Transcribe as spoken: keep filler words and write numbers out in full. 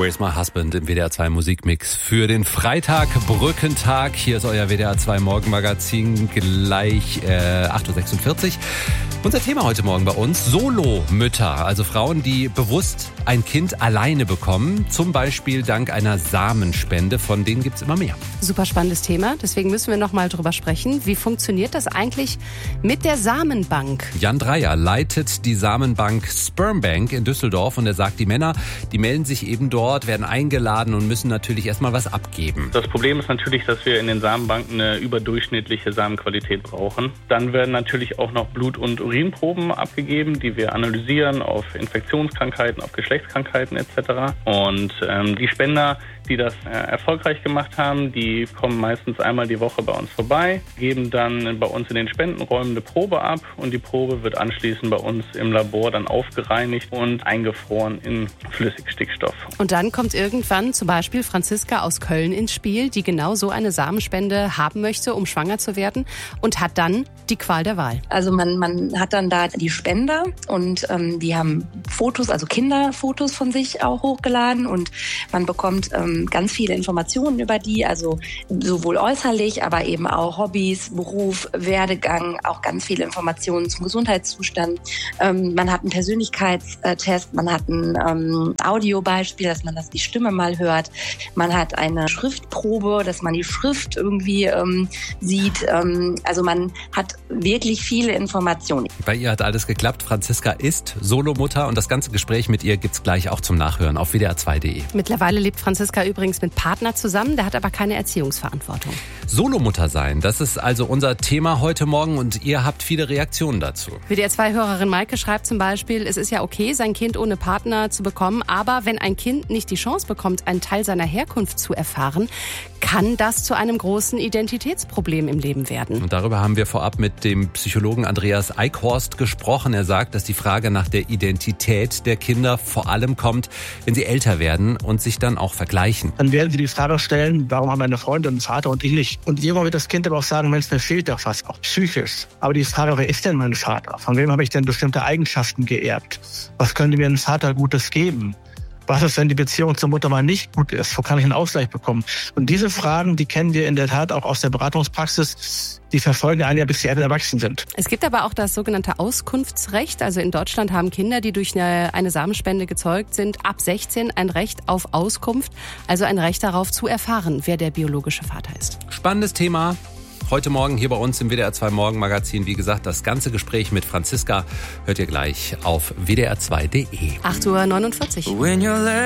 Where's My Husband im W D R zwei Musikmix für den Freitag, Brückentag. Hier ist euer W D R zwei Morgenmagazin, gleich äh, acht Uhr sechsundvierzig. Unser Thema heute Morgen bei uns, Solomütter, also Frauen, die bewusst ein Kind alleine bekommen, zum Beispiel dank einer Samenspende, von denen gibt es immer mehr. Super spannendes Thema, deswegen müssen wir noch mal drüber sprechen. Wie funktioniert das eigentlich mit der Samenbank? Jan Dreier leitet die Samenbank Sperm Bank in Düsseldorf und er sagt, die Männer, die melden sich eben dort, werden eingeladen und müssen natürlich erstmal was abgeben. Das Problem ist natürlich, dass wir in den Samenbanken eine überdurchschnittliche Samenqualität brauchen. Dann werden natürlich auch noch Blut- und Urinproben abgegeben, die wir analysieren auf Infektionskrankheiten, auf Geschlechtskrankheiten et cetera. Und ähm, die Spender, die das äh, erfolgreich gemacht haben, die kommen meistens einmal die Woche bei uns vorbei, geben dann bei uns in den Spendenräumen eine Probe ab und die Probe wird anschließend bei uns im Labor dann aufgereinigt und eingefroren in Flüssigstickstoff. Und dann kommt irgendwann zum Beispiel Franziska aus Köln ins Spiel, die genau so eine Samenspende haben möchte, um schwanger zu werden und hat dann die Qual der Wahl. Also man, man hat dann da die Spender und ähm, die haben Fotos, also Kinderfotos von sich auch hochgeladen und man bekommt ähm, ganz viele Informationen über die, also sowohl äußerlich, aber eben auch Hobbys, Beruf, Werdegang, auch ganz viele Informationen zum Gesundheitszustand. Ähm, man hat einen Persönlichkeitstest, man hat ein ähm, Audiobeispiel, dass man das die Stimme mal hört. Man hat eine Schriftprobe, dass man die Schrift irgendwie ähm, sieht. Ähm, also man hat wirklich viele Informationen. Bei ihr hat alles geklappt. Franziska ist Solomutter und das ganze Gespräch mit ihr gibt's gleich auch zum Nachhören auf W D R zwei Punkt de. Mittlerweile lebt Franziska übrigens mit Partner zusammen, der hat aber keine Erziehungsverantwortung. Solomutter sein, das ist also unser Thema heute Morgen und ihr habt viele Reaktionen dazu. W D R zwei Hörerin Maike schreibt zum Beispiel, es ist ja okay, sein Kind ohne Partner zu bekommen, aber wenn ein Kind nicht die Chance bekommt, einen Teil seiner Herkunft zu erfahren, kann das zu einem großen Identitätsproblem im Leben werden. Und darüber haben wir vorab mit dem Psychologen Andreas Eichhorst gesprochen. Er sagt, dass die Frage nach der Identität der Kinder vor allem kommt, wenn sie älter werden und sich dann auch vergleichen. Dann werden sie die Frage stellen, warum haben meine Freunde einen Vater und ich nicht? Und irgendwann wird das Kind aber auch sagen, Mensch, mir fehlt doch was, auch psychisch. Aber die Frage, wer ist denn mein Vater? Von wem habe ich denn bestimmte Eigenschaften geerbt? Was könnte mir ein Vater Gutes geben? Was ist, wenn die Beziehung zur Mutter mal nicht gut ist? Wo kann ich einen Ausgleich bekommen? Und diese Fragen, die kennen wir in der Tat auch aus der Beratungspraxis. Die verfolgen einen ja, bis sie erwachsen sind. Es gibt aber auch das sogenannte Auskunftsrecht. Also in Deutschland haben Kinder, die durch eine, eine Samenspende gezeugt sind, ab sechzehn ein Recht auf Auskunft. Also ein Recht darauf zu erfahren, wer der biologische Vater ist. Spannendes Thema. Heute Morgen hier bei uns im W D R zwei Morgenmagazin. Wie gesagt, das ganze Gespräch mit Franziska hört ihr gleich auf W D R zwei Punkt de. acht Uhr neunundvierzig.